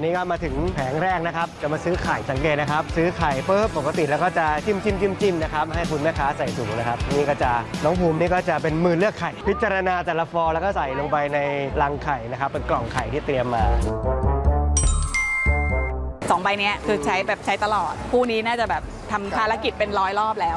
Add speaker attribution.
Speaker 1: นี้ก็มาถึงแผงแรกนะครับจะมาซื้อไข่สังเกตนะครับซื้อไข่ปุ๊บปกติแล้วก็จะจิ้มนะครับให้คุณแม่ค้าใส่ถุงนะครับนี่ก็จะน้องภูมินี่ก็จะเป็นมือเลือกไข่พิจารณาแต่ละฟองแล้วก็ใส่ลงไปในรังไข่นะครับเป็นกล่องไข่ที่เตรียมมา
Speaker 2: 2 ใบนี้คือใช้ตลอดคู่นี้น่าจะแบบทำภารกิจเป็น100 รอบแล้ว